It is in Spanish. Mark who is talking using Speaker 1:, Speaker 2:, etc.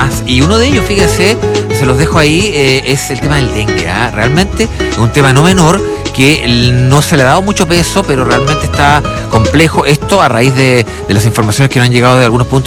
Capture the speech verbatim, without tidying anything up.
Speaker 1: más. Y uno de ellos, fíjese, se los dejo ahí, eh, es el tema del dengue. ¿eh? Realmente es un tema no menor, que no se le ha dado mucho peso, pero realmente está complejo. Esto a raíz de, de las informaciones que nos han llegado de algunos puntos